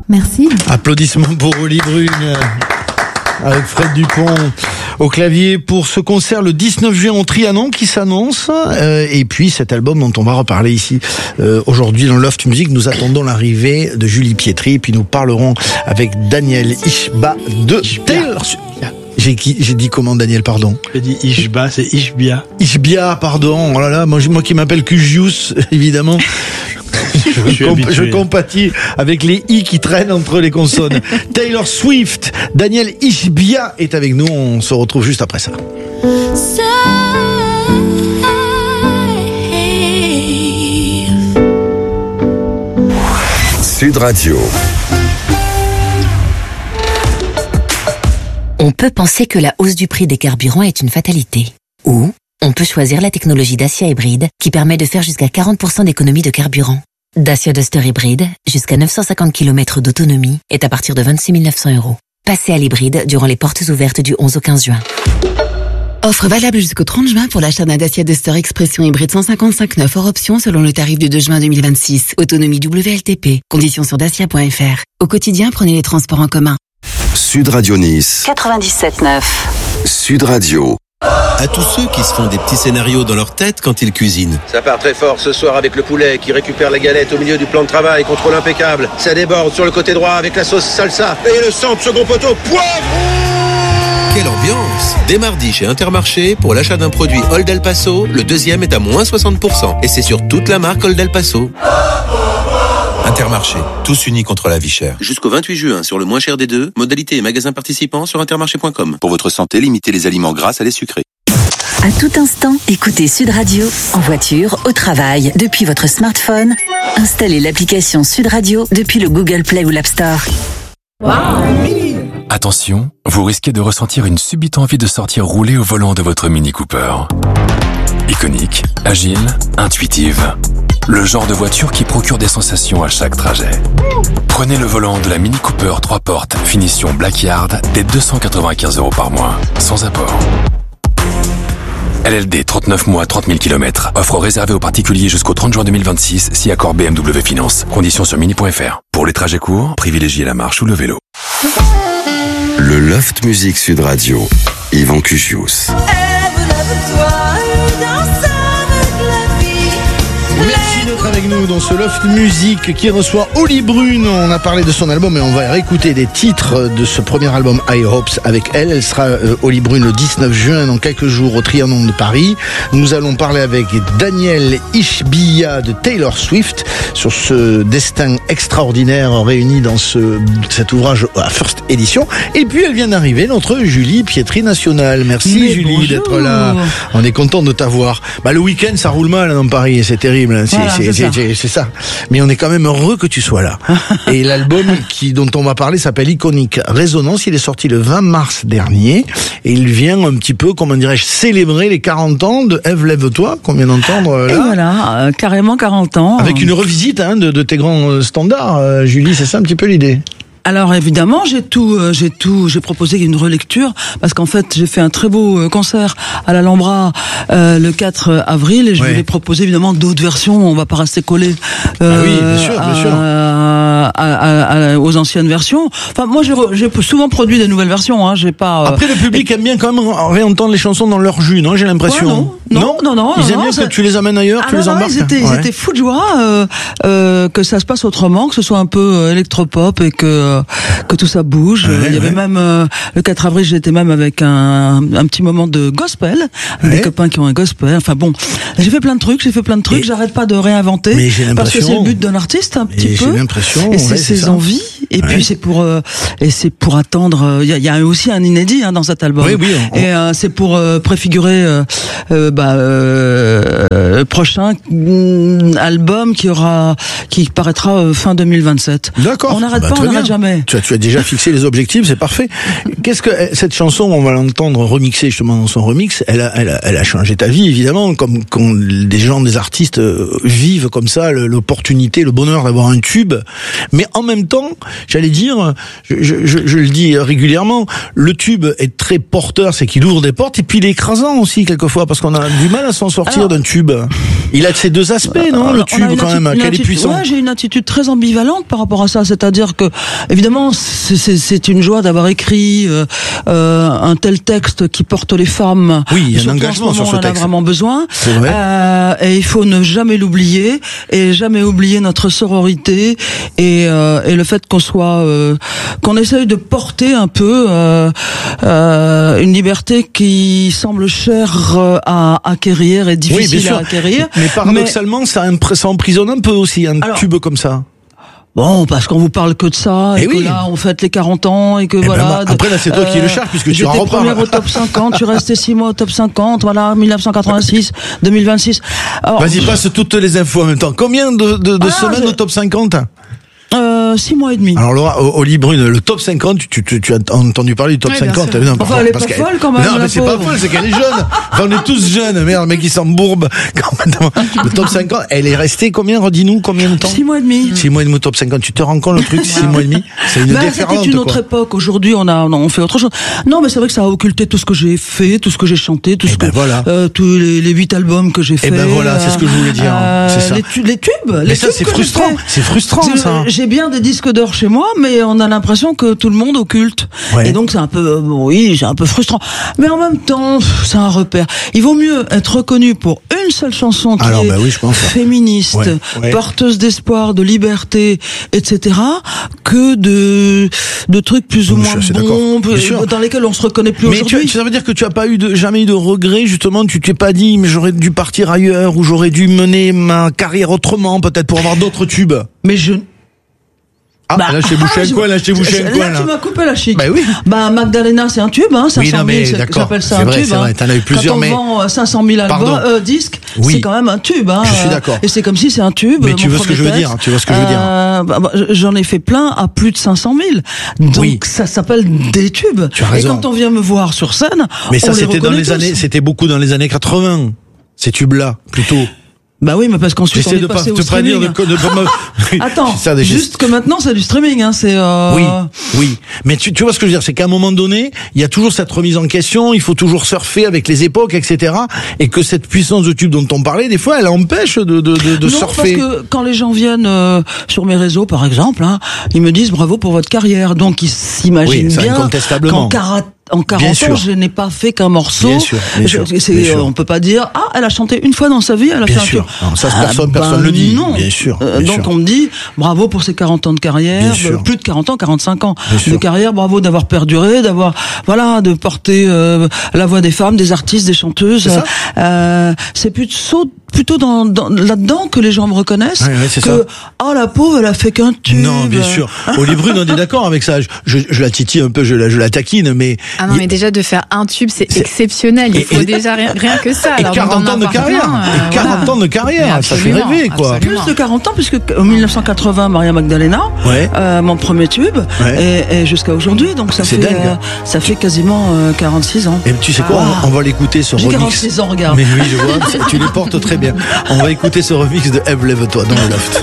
Merci. Applaudissements pour Oli Brune. Avec Fred Dupont au clavier pour ce concert le 19 juin au Trianon qui s'annonce, et puis cet album dont on va reparler ici aujourd'hui dans Loft Music. Nous attendons l'arrivée de Julie Pietri, et puis nous parlerons avec Daniel Ishba de Taylor Swift. J'ai dit comment, Daniel, pardon? J'ai dit Ishba, c'est Ishbia. Ishbia, pardon. Oh là là, moi qui m'appelle Cujius, évidemment. Je compatis avec les i qui traînent entre les consonnes. Taylor Swift, Daniel Ishbia est avec nous. On se retrouve juste après ça. Sud Radio. On peut penser que la hausse du prix des carburants est une fatalité. Ou on peut choisir la technologie Dacia hybride qui permet de faire jusqu'à 40% d'économie de carburant. Dacia Duster hybride, jusqu'à 950 km d'autonomie, est à partir de 26 900 €. Passez à l'hybride durant les portes ouvertes du 11 au 15 juin. Offre valable jusqu'au 30 juin pour l'achat d'un Dacia Duster Expression hybride 155/9 hors option selon le tarif du 2 juin 2026. Autonomie WLTP. Conditions sur dacia.fr. Au quotidien, prenez les transports en commun. Sud Radio Nice. 97.9. Sud Radio. À tous ceux qui se font des petits scénarios dans leur tête quand ils cuisinent. Ça part très fort ce soir avec le poulet qui récupère la galette au milieu du plan de travail, contrôle impeccable. Ça déborde sur le côté droit avec la sauce salsa. Et le centre, second poteau, poivre. Quelle ambiance! Dès mardi chez Intermarché, pour l'achat d'un produit Old El Paso, le deuxième est à moins 60%. Et c'est sur toute la marque Old El Paso. Intermarché, tous unis contre la vie chère. Jusqu'au 28 juin sur le moins cher des deux, modalité et magasins participants sur intermarché.com. Pour votre santé, limitez les aliments gras à les sucrés. À tout instant, écoutez Sud Radio, en voiture, au travail, depuis votre smartphone. Installez l'application Sud Radio depuis le Google Play ou l'App Store. Attention, vous risquez de ressentir une subite envie de sortir rouler au volant de votre Mini Cooper. Iconique, agile, intuitive. Le genre de voiture qui procure des sensations à chaque trajet. Prenez le volant de la Mini Cooper 3 portes, finition Blackyard, dès 295 € par mois, sans apport. LLD 39 mois, 30 000 km. Offre réservée aux particuliers jusqu'au 30 juin 2026, si accord BMW Finance. Conditions sur mini.fr. Pour les trajets courts, privilégiez la marche ou le vélo. Le Loft Music Sud Radio. Yvan Cujius. Merci d'être avec nous dans ce Loft Music qui reçoit Oli Brune. On a parlé de son album et on va réécouter des titres de ce premier album High Hopes avec elle. Elle sera Oli Brune le 19 juin dans quelques jours au Trianon de Paris. Nous allons parler avec Daniel Ishbia de Taylor Swift sur ce destin extraordinaire réuni dans cet ouvrage à First Edition. Et puis elle vient d'arriver, notre Julie Pietri nationale. Merci Julie bonjour. d'être là. On est content de t'avoir. Le week-end ça roule mal dans Paris, c'est terrible. C'est ça. Mais on est quand même heureux que tu sois là. Et l'album dont on va parler s'appelle Iconic Résonance. Il est sorti le 20 mars dernier. Et il vient un petit peu, comment dirais-je, célébrer les 40 ans de Ève Lève-toi, qu'on vient d'entendre là. Et voilà, carrément 40 ans. Avec une revisite de tes grands standards, Julie, c'est ça un petit peu l'idée? Alors évidemment, j'ai proposé une relecture parce qu'en fait, j'ai fait un très beau concert à l'Alhambra le 4 avril et je voulais proposer évidemment d'autres versions. On va pas rester collé oui, bien sûr. aux anciennes versions. Enfin, moi, j'ai souvent produit des nouvelles versions. Hein. J'ai pas. Après, le public aime bien quand même réentendre les chansons dans leur jus, non? J'ai l'impression. Non. Ils aiment bien que tu les amènes ailleurs, tu les embarques. Ils étaient fous de joie que ça se passe autrement, que ce soit un peu électropop et que tout ça bouge. Il y avait même le 4 avril, j'étais même avec un petit moment de gospel, avec des copains qui ont un gospel. Enfin bon, j'ai fait plein de trucs. J'arrête pas de réinventer parce que c'est le but d'un artiste un petit peu. J'ai l'impression. Et c'est ses envies. Et puis c'est pour attendre. Il y a aussi un inédit dans cet album. Et c'est pour préfigurer le prochain album qui paraîtra fin 2027. D'accord. On n'arrête pas, on n'arrête jamais. Tu as déjà fixé les objectifs, c'est parfait. Qu'est-ce que cette chanson, on va l'entendre remixer justement dans son remix, elle a changé ta vie évidemment, comme quand des artistes vivent comme ça l'opportunité, le bonheur d'avoir un tube, mais en même temps, j'allais dire, je le dis régulièrement, le tube est très porteur, c'est qu'il ouvre des portes, et puis il est écrasant aussi quelquefois, parce qu'on a du mal à s'en sortir d'un tube. Il a ces deux aspects, non, le tube quand même, quel est puissant. Ouais, j'ai une attitude très ambivalente par rapport à ça, c'est-à-dire que évidemment c'est une joie d'avoir écrit un tel texte qui porte les femmes. Oui, il y a un engagement sur ce texte. On en a vraiment besoin. C'est vrai. Et il faut ne jamais l'oublier et jamais oublier notre sororité et le fait qu'on essaye de porter un peu une liberté qui semble chère à acquérir et difficile à acquérir. Mais paradoxalement, ça emprisonne un peu aussi un tube comme ça. Bon, parce qu'on vous parle que de ça, et que là, on fête les 40 ans, et que voilà. Après, là, c'est toi qui le charge, puisque tu en reparles. J'étais première au top 50, tu restais 6 mois au top 50, voilà, 1986, 2026. Alors, vas-y, passe toutes les infos en même temps. Combien de semaines au top 50? 6 mois et demi. Alors Laura, Oli Brune, le top 50, tu as entendu parler du top 50? Non, enfin, elle est pas folle quand même. Non, mais c'est pas folle, c'est qu'elle est jeune. Enfin, on est tous jeunes, merde, le mec il s'embourbe. Le top 50, elle est restée combien, redis-nous, combien de temps? 6 mois et demi. 6 mois et demi au top 50. Tu te rends compte le truc, 6 mois et demi? C'est une déferlante, c'était une autre époque. Aujourd'hui, on fait autre chose. Non, mais c'est vrai que ça a occulté tout ce que j'ai fait, tout ce que j'ai chanté, tous les 8 albums que j'ai fait. Et ben voilà, c'est ce que je voulais dire. C'est ça. Les tubes. Mais ça, c'est frustrant. C'est frustrant, ça. J'ai bien des disques d'or chez moi, mais on a l'impression que tout le monde occulte. Ouais. Et donc c'est un peu, c'est un peu frustrant. Mais en même temps, c'est un repère. Il vaut mieux être reconnu pour une seule chanson qui est féministe, porteuse d'espoir, de liberté, etc., que de trucs plus ou moins bons, dans lesquels on se reconnaît plus aujourd'hui. Mais ça veut dire que tu as jamais eu de regret, justement, tu t'es pas dit, mais j'aurais dû partir ailleurs, ou j'aurais dû mener ma carrière autrement, peut-être pour avoir d'autres tubes. Mais là, je t'ai bouché un coin, là. Tu m'as coupé la chic. Bah oui. Magdalena, c'est un tube, 500 000, j'appelle ça un tube. C'est vrai, t'en as eu plusieurs, quand on vend 500 000 albums, disques, c'est quand même un tube, Je suis d'accord. Et c'est comme si c'est un tube. Mais tu vois ce que je veux dire, j'en ai fait plein à plus de 500 000. Donc, ça s'appelle des tubes. Tu as raison. Et quand on vient me voir sur scène, mais ça, c'était beaucoup dans les années 80. Ces tubes-là, plutôt. Bah oui, mais parce qu'ensuite on est passé au streaming. Attends, juste que maintenant c'est du streaming, Oui. Mais tu vois ce que je veux dire, c'est qu'à un moment donné, il y a toujours cette remise en question, il faut toujours surfer avec les époques, etc. Et que cette puissance de tube dont on parlait, des fois, elle empêche de surfer. Parce que quand les gens viennent sur mes réseaux, par exemple, ils me disent bravo pour votre carrière. Donc ils s'imaginent bien en 40 ans, je n'ai pas fait qu'un morceau. Bien sûr. On peut pas dire, elle a chanté une fois dans sa vie, elle a fait un tube. Non, ça, personne le dit. Non. Bien sûr. Donc on me dit, bravo pour ces 40 ans de carrière, plus de 40 ans, 45 ans de carrière, bravo d'avoir perduré, de porter la voix des femmes, des artistes, des chanteuses. C'est plutôt là-dedans que les gens me reconnaissent. La pauvre, elle a fait qu'un tube. Non, bien sûr. Oli Brune, on est d'accord avec ça. Je la titille un peu, je la taquine, mais... Ah non, mais déjà de faire un tube, c'est exceptionnel. Il faut déjà rien que ça. Et 40 ans de carrière. 40 ans de carrière, ça fait rêver, quoi. Plus de 40 ans, puisque en 1980, Maria Magdalena, mon premier tube, et jusqu'à aujourd'hui, donc ça fait quasiment 46 ans. Et tu sais quoi, on va l'écouter, ce remix. J'ai 46 ans, regarde. Mais oui, je vois, tu les portes très bien. On va écouter ce remix de Ève, lève-toi dans le loft.